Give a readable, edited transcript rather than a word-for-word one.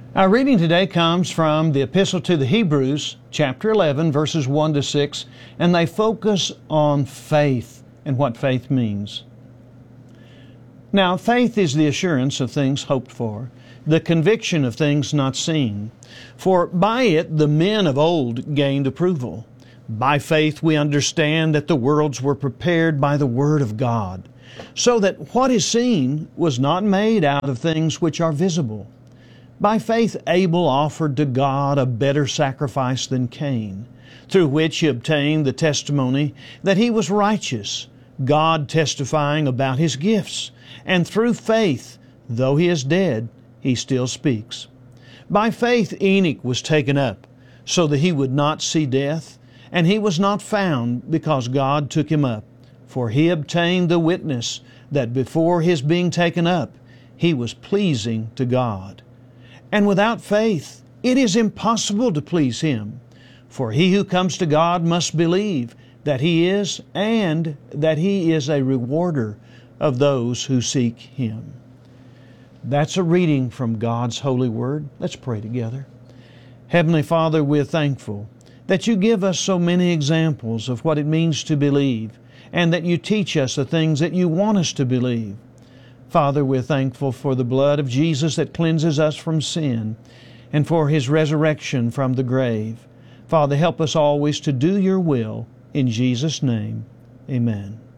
Our reading today comes from the Epistle to the Hebrews, chapter 11, verses 1 to 6, and they focus on faith and what faith means. Now, faith is the assurance of things hoped for, the conviction of things not seen. For by it the men of old gained approval. By faith we understand that the worlds were prepared by the Word of God, so that what is seen was not made out of things which are visible. By faith Abel offered to God a better sacrifice than Cain, through which he obtained the testimony that he was righteous, God testifying about his gifts. And through faith, though he is dead, he still speaks. By faith Enoch was taken up, so that he would not see death, and he was not found, because God took him up. For he obtained the witness that before his being taken up, he was pleasing to God. And without faith, it is impossible to please Him. For he who comes to God must believe that He is, and that He is a rewarder of those who seek Him. That's a reading from God's holy Word. Let's pray together. Heavenly Father, we're thankful that You give us so many examples of what it means to believe, and that You teach us the things that You want us to believe. Father, we're thankful for the blood of Jesus that cleanses us from sin, and for His resurrection from the grave. Father, help us always to do Your will. In Jesus' name, amen.